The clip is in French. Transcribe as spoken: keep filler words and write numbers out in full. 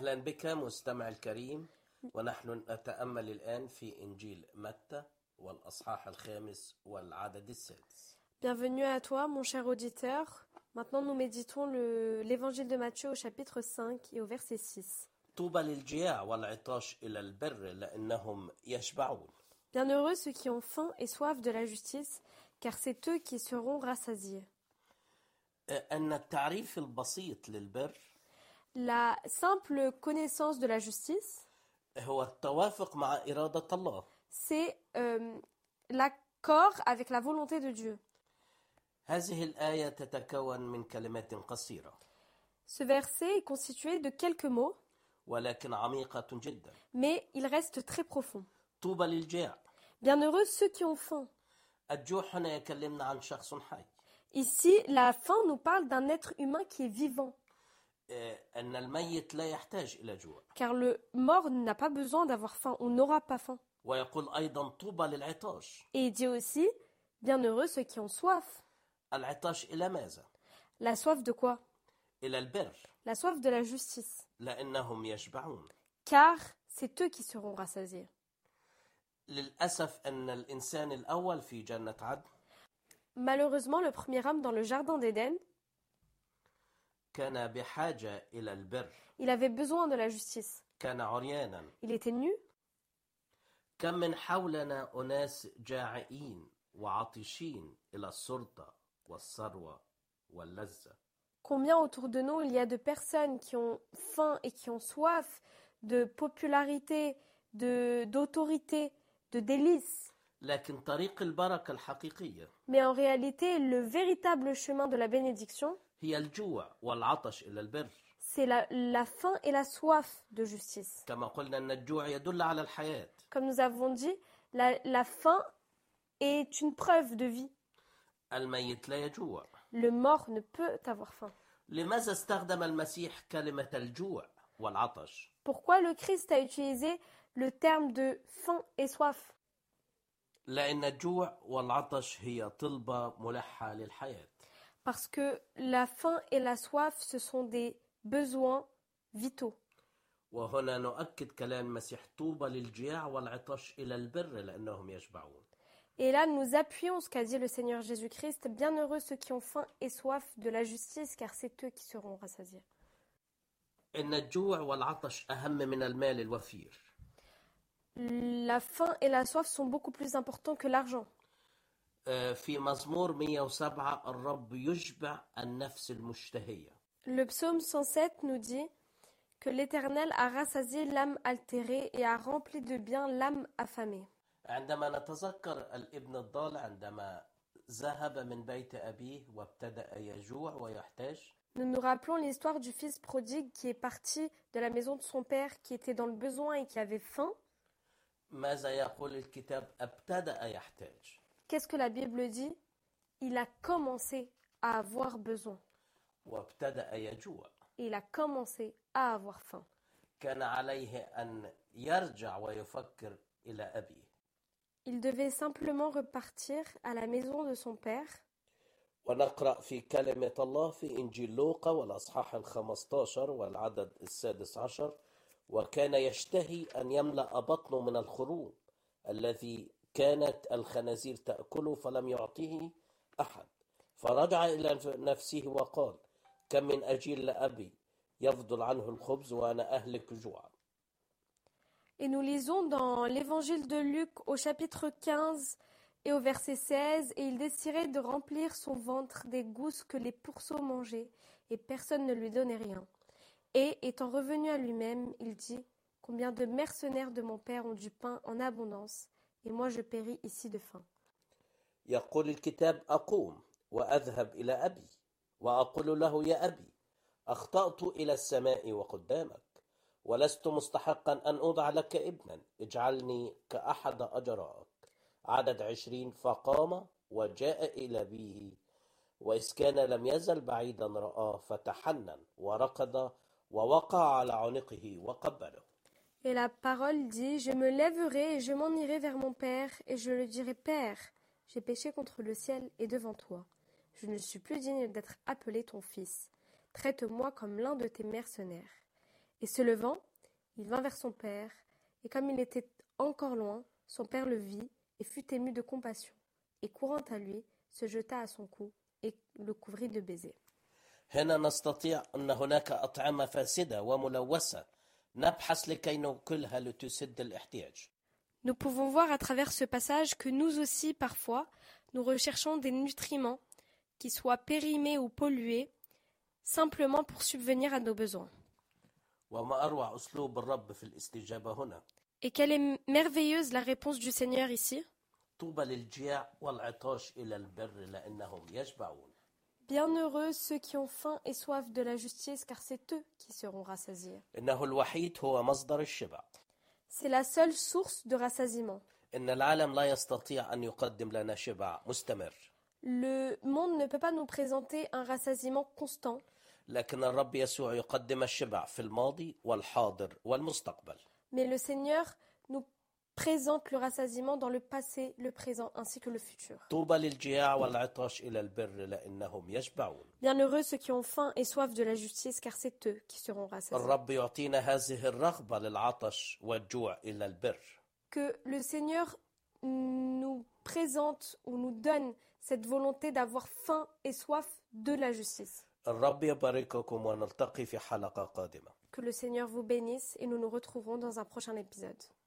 أهلا بك مستمع الكريم، ونحن نتأمل الآن في إنجيل متى والأصحاح الخامس والعدد السادس. Bienvenue à toi, mon cher auditeur. Maintenant, nous méditons le- l'évangile de Matthieu au chapitre cinq et au verset six. طوبى للجياع والعطاش إلى البر لأنهم يشبعون. Bienheureux ceux qui ont faim et soif de la justice, car c'est eux qui seront rassasiés. أن التعريف البسيط للبر La simple connaissance de la justice, هو التوافق مع إرادة الله. c'est euh, l'accord avec la volonté de Dieu. هذه الآية تتكون من كلمات قصيرة Ce verset est constitué de quelques mots, ولكن عميقة جدا. mais il reste très profond. طوبى للجياع. Bienheureux ceux qui ont faim. الجوع هنا يكلمنا عن شخص حي. Ici, la faim nous parle d'un être humain qui est vivant, أن الميت لا يحتاج إلى جوع. car le mort n'a pas besoin d'avoir faim, on n'aura pas faim. ويقول أيضا طوبى للعطاش. Et il dit aussi, bienheureux ceux qui ont soif. العطاش إلى ماذا؟ La soif de quoi? إلى البر La soif de la justice, لأنهم يشبعون. car c'est eux qui seront rassasiés. للأسف أن الإنسان الأول في جنة عدن Malheureusement, le premier homme dans le jardin d'Éden, كان بحاجة إلى البر. il avait besoin de la justice. كان عريانا. Il était nu. كم من حولنا أناس جائعين وعطشين إلى السلطة والثروة واللذة. Combien autour de nous il y a de personnes qui ont faim et qui ont soif de popularité, de, d'autorité, de délices. لكن طريق البركة الحقيقية Mais en réalité, le véritable chemin de la bénédiction, هي الجوع والعطش إلى البر. c'est la, la faim et la soif de justice. كما قلنا أن الجوع يدل على الحياة. Comme nous avons dit, la, la faim est une preuve de vie. الميت لا يجوع. Le mort ne peut avoir faim. لماذا استخدم المسيح كلمة الجوع والعطش؟ Pourquoi le Christ a utilisé le terme de faim et soif? لأن الجوع والعطش هي طلبة ملحة للحياة. Parce que la faim et la soif, ce sont des besoins vitaux. وهنا نؤكد كلام المسيح طوبى للجياع والعطش إلى البر لأنهم يشبعون. Et là, nous appuyons ce qu'a dit le Seigneur Jésus-Christ. Bienheureux ceux qui ont faim et soif de la justice, car c'est eux qui seront rassasiés. إن الجوع والعطش أهم من المال الوفير. La faim et la soif sont beaucoup plus importants que l'argent. في مزمور مئة وسبعة الرب يشبع النفس المشتهية. Le psaume cent sept nous dit que l'Éternel a rassasié l'âme altérée et a rempli de bien l'âme affamée. عندما نتذكر الابن الضال عندما ذهب من بيت أبيه وابتدأ يجوع ويحتاج. Nous nous rappelons l'histoire du fils prodigue qui est parti de la maison de son père, qui était dans le besoin et qui avait faim. ماذا يقول الكتاب؟ ابتدأ يحتاج. Qu'est-ce que la Bible dit? Il a commencé à avoir besoin. وابتدأ يجوع. Et il a commencé à avoir faim. كان عليه أن يرجع ويفكر إلى أبيه. Il devait simplement repartir à la maison de son père. ونقرأ في كلمة الله في إنجيل لوقا والأصحاح الخمسة عشر والعدد السادس عشر: وكان يشتهي أن يملأ بطنه من الخروم الذي كانت الخنازير تأكله فلم يعطيه أحد، فرجع إلى نفسه وقال: كم من أجيل لأبي يفضل عنه الخبز وأنا أهلك جوعا. Et nous lisons dans l'évangile de Luc au chapitre quinze et au verset seize, et il désirait de remplir son ventre des gousses que les pourceaux mangeaient, et personne ne lui donnait rien. Et, étant revenu à lui-même, il dit: combien de mercenaires de mon père ont du pain en abondance, et moi je péris ici de faim. يقول الكتاب: أقوم وأذهب إلى أبي وأقول له: يا أبي، أخطأت إلى السماء وقدامك، ولست مستحقا أن أوضع لك ابنا، اجعلني كأحد أجرائك. عدد عشرين: فقام وجاء إلى أبيه، وإذ كان لم يزل بعيدا رآه فتحنن وركض ووقع على عنقه وقبله. Et la parole dit: je me lèverai et je m'en irai vers mon père, et je le dirai: Père, j'ai péché contre le ciel et devant toi. Je ne suis plus digne d'être appelé ton fils. Traite-moi comme l'un de tes mercenaires. Et se levant, il vint vers son père, et comme il était encore loin, son père le vit et fut ému de compassion, et courant à lui, se jeta à son cou et le couvrit de baisers. هنا نستطيع أن هناك أطعمة فاسدة وملوثة نبحث لكي نأكلها لتسد الاحتياج. Nous pouvons voir à travers ce passage que nous aussi, parfois, nous recherchons des nutriments qui soient périmés ou pollués, simplement pour subvenir à nos besoins. وما أروع أسلوب الرب في الاستجابة هنا. Et quelle est merveilleuse la réponse du Seigneur ici. طوبى للجياع والعطاش إلى البر لأنهم يشبعون. Bienheureux ceux qui ont faim et soif de la justice, car c'est eux qui seront rassasiés. إنه الوحيد هو مصدر الشبع. C'est la seule source de rassasiement. إن العالم لا يستطيع أن يقدم لنا شبع مستمر. Le monde ne peut pas nous présenter un rassasiement constant. لكن الرب يسوع يقدم الشبع في الماضي والحاضر والمستقبل. Mais le Seigneur nous présente le rassasiement dans le passé, le présent ainsi que le futur. طوبى للجياع والعطاش إلى البر لأنهم يشبعون. Bienheureux ceux qui ont faim et soif de la justice, car c'est eux qui seront rassasiés. الرب يعطينا هذه الرغبة للعطش والجوع إلى البر. Que le Seigneur nous présente ou nous donne cette volonté d'avoir faim et soif de la justice. الرب يبارككم ونلتقي في حلقة قادمة. Que le Seigneur vous bénisse et nous nous retrouverons dans un prochain épisode.